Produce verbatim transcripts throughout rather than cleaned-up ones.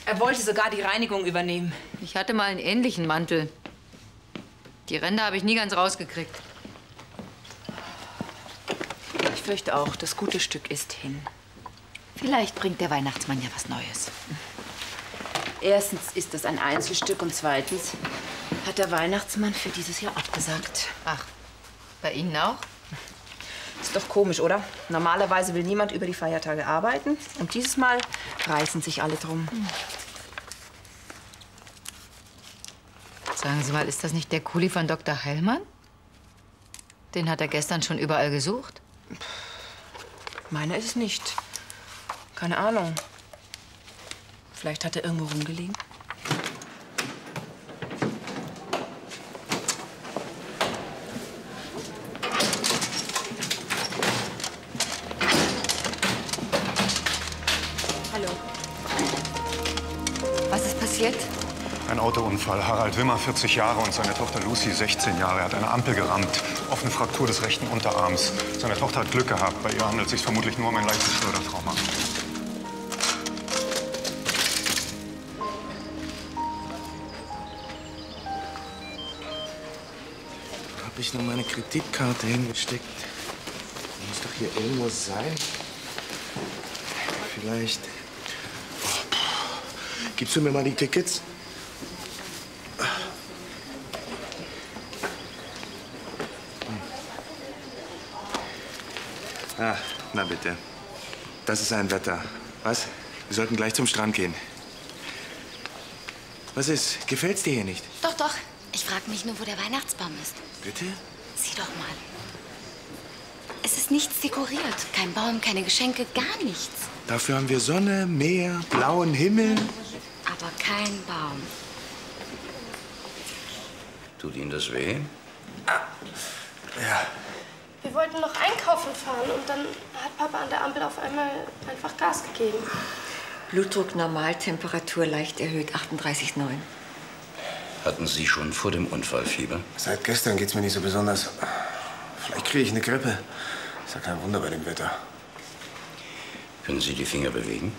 Er wollte sogar die Reinigung übernehmen. Ich hatte mal einen ähnlichen Mantel. Die Ränder habe ich nie ganz rausgekriegt. Ich fürchte auch, das gute Stück ist hin. Vielleicht bringt der Weihnachtsmann ja was Neues. Erstens ist es ein Einzelstück und zweitens hat der Weihnachtsmann für dieses Jahr abgesagt. Ach, bei Ihnen auch? Ist doch komisch, oder? Normalerweise will niemand über die Feiertage arbeiten und dieses Mal reißen sich alle drum. Hm. Sagen Sie mal, ist das nicht der Kuli von Doktor Heilmann? Den hat er gestern schon überall gesucht. Meiner ist es nicht. Keine Ahnung. Vielleicht hat er irgendwo rumgelegen. Hallo. Was ist passiert? Ein Autounfall. Harald Wimmer, vierzig Jahre, und seine Tochter Lucy, sechzehn Jahre. Er hat eine Ampel gerammt. Offene Fraktur des rechten Unterarms. Seine Tochter hat Glück gehabt. Bei ihr handelt es sich vermutlich nur um ein leichtes Schleudertrauma. Wo habe ich noch meine Kreditkarte hingesteckt? Die muss doch hier irgendwo sein. Vielleicht. Oh, gibst du mir mal die Tickets? Ah, na bitte. Das ist ein Wetter. Was? Wir sollten gleich zum Strand gehen. Was ist? Gefällt's dir hier nicht? Doch, doch. Ich frage mich nur, wo der Weihnachtsbaum ist. Bitte? Sieh doch mal. Es ist nichts dekoriert. Kein Baum, keine Geschenke, gar nichts. Dafür haben wir Sonne, Meer, blauen Himmel. Aber kein Baum. Tut Ihnen das weh? Ja. Wir wollten noch einkaufen fahren und dann hat Papa an der Ampel auf einmal einfach Gas gegeben. Blutdruck normal, Temperatur leicht erhöht, achtunddreißig Komma neun. Hatten Sie schon vor dem Unfall Fieber? Seit gestern geht's mir nicht so besonders. Vielleicht kriege ich eine Grippe. Ist ja kein Wunder bei dem Wetter. Können Sie die Finger bewegen?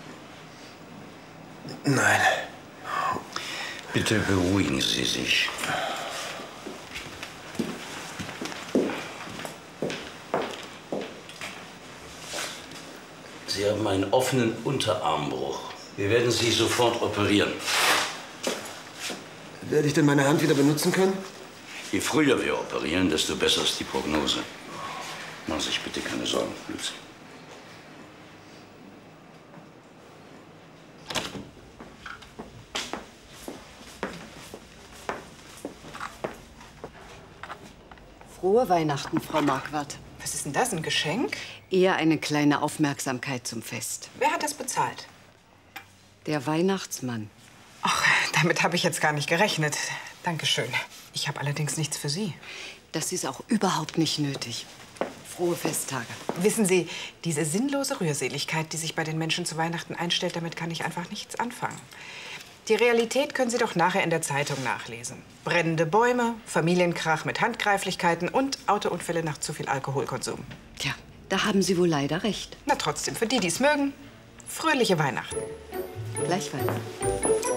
Nein. Bitte beruhigen Sie sich. Sie haben einen offenen Unterarmbruch. Wir werden Sie sofort operieren. Werde ich denn meine Hand wieder benutzen können? Je früher wir operieren, desto besser ist die Prognose. Machen Sie sich bitte keine Sorgen, Lucy. Frohe Weihnachten, Frau Marquardt. Was ist denn das, ein Geschenk? Eher eine kleine Aufmerksamkeit zum Fest. Wer hat das bezahlt? Der Weihnachtsmann. Ach, damit habe ich jetzt gar nicht gerechnet. Dankeschön. Ich habe allerdings nichts für Sie. Das ist auch überhaupt nicht nötig. Frohe Festtage. Wissen Sie, diese sinnlose Rührseligkeit, die sich bei den Menschen zu Weihnachten einstellt, damit kann ich einfach nichts anfangen. Die Realität können Sie doch nachher in der Zeitung nachlesen. Brennende Bäume, Familienkrach mit Handgreiflichkeiten und Autounfälle nach zu viel Alkoholkonsum. Tja, da haben Sie wohl leider recht. Na trotzdem, für die, die es mögen, fröhliche Weihnachten. Gleichfalls.